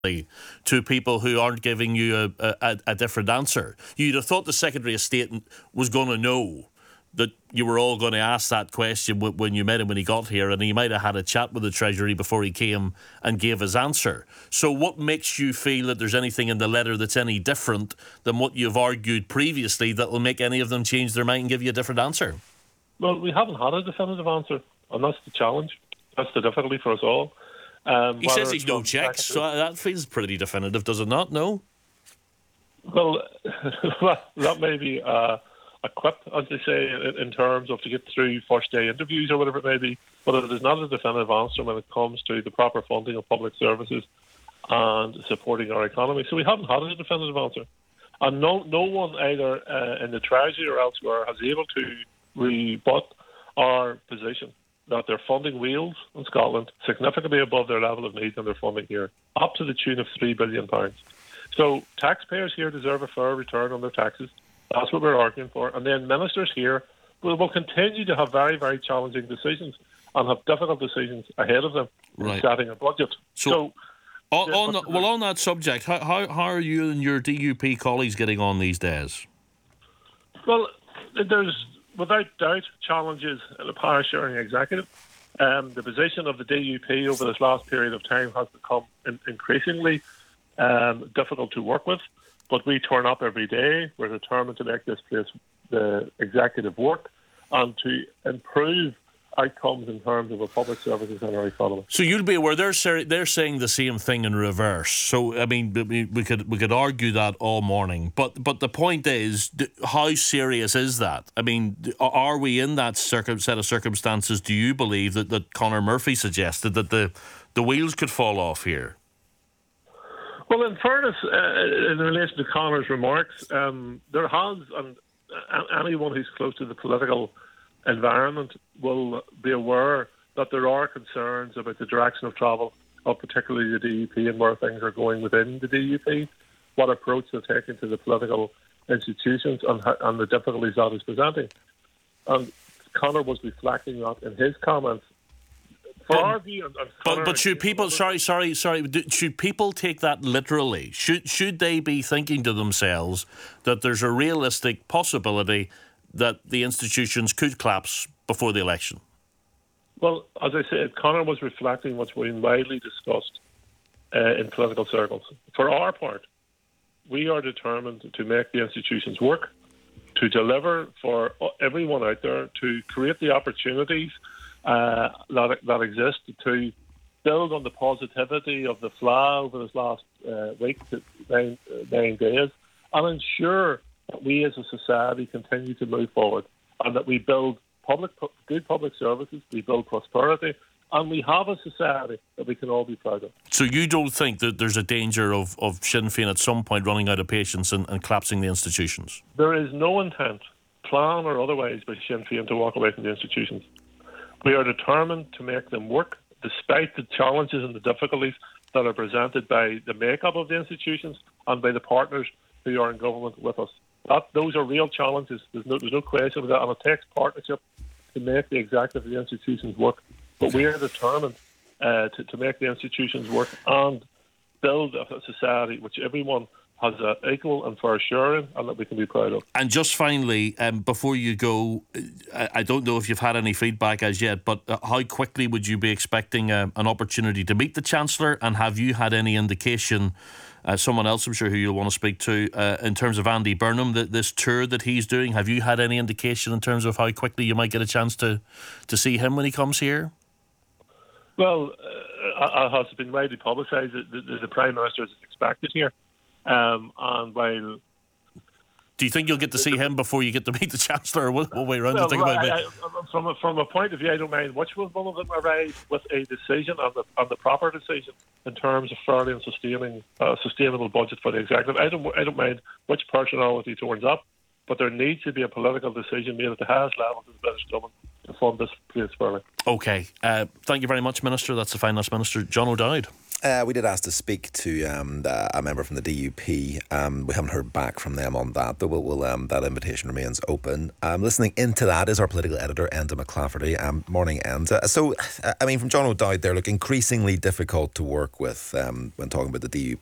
to people who aren't giving you a different answer. You'd have thought the Secretary of State was going to know that you were all going to ask that question when you met him when he got here, and he might have had a chat with the Treasury before he came and gave his answer. So what makes you feel that there's anything in the letter that's any different than what you've argued previously that will make any of them change their mind and give you a different answer? Well, we haven't had a definitive answer, and that's the challenge. That's the difficulty for us all. He says he's no checks, so that feels pretty definitive, does it not? No? Well, that may be a quip, as they say, in terms of to get through first day interviews or whatever it may be, but it is not a definitive answer when it comes to the proper funding of public services and supporting our economy. So we haven't had a definitive answer. And no one either in the Treasury or elsewhere has able to rebut our position that they're funding Wales and Scotland significantly above their level of need and their funding here, up to the tune of £3 billion. So taxpayers here deserve a fair return on their taxes. That's what we're arguing for. And then ministers here will continue to have very, very challenging decisions and have difficult decisions ahead of them in setting a budget. So on that subject, how are you and your DUP colleagues getting on these days? Well, there's without doubt challenges in the power sharing executive. The position of the DUP over this last period of time has become increasingly difficult to work with, but we turn up every day. We're determined to make this place the executive work and to improve outcomes in terms of our public services and our economy. So you'll be aware they're saying the same thing in reverse. So I mean, we could argue that all morning. But the point is, how serious is that? I mean, are we in that set of circumstances? Do you believe that Conor Murphy suggested that the wheels could fall off here? Well, in fairness, in relation to Conor's remarks, there has, and anyone who's close to the political environment will be aware that there are concerns about the direction of travel of particularly the DUP and where things are going within the DUP, what approach they're taking to the political institutions and the difficulties that is presenting. And Conor was reflecting that in his comments. For our view, but should people? Sorry. Should people take that literally? Should they be thinking to themselves that there's a realistic possibility that the institutions could collapse before the election? Well, as I said, Conor was reflecting what's been widely discussed in political circles. For our part, we are determined to make the institutions work, to deliver for everyone out there, to create the opportunities that exist, to build on the positivity of the FLA over this last week to 9 days, and ensure that we as a society continue to move forward and that we build good public services, we build prosperity, and we have a society that we can all be proud of. So you don't think that there's a danger of Sinn Féin at some point running out of patience and collapsing the institutions? There is no intent, plan or otherwise, by Sinn Féin to walk away from the institutions. We are determined to make them work despite the challenges and the difficulties that are presented by the makeup of the institutions and by the partners who are in government with us. Those are real challenges. There's no question of that, and it takes partnership to make the executive of the institutions work. But we are determined to make the institutions work and build a society which everyone has an equal and fair share in and that we can be proud of. And just finally, before you go, I don't know if you've had any feedback as yet, but how quickly would you be expecting an opportunity to meet the Chancellor? And have you had any indication, someone else I'm sure who you'll want to speak to, in terms of Andy Burnham, this tour that he's doing, have you had any indication in terms of how quickly you might get a chance to see him when he comes here? Well, it has been widely publicised that the Prime Minister is expected here. And while... Do you think you'll get to see him before you get to meet the Chancellor, or what way around to think about it? From a point of view, I don't mind which one of them arrive with a decision on the proper decision in terms of fairly and sustainable budget for the executive. I don't mind which personality turns up, but there needs to be a political decision made at the highest levels of the British government to fund this place fairly. OK. Thank you very much, Minister. That's the Finance Minister, John O'Dowd. We did ask to speak to a member from the DUP. We haven't heard back from them on that, though that invitation remains open. Listening into that is our political editor, Enda McClafferty. Morning, Enda. So, I mean, from John O'Dowd there, look, increasingly difficult to work with when talking about the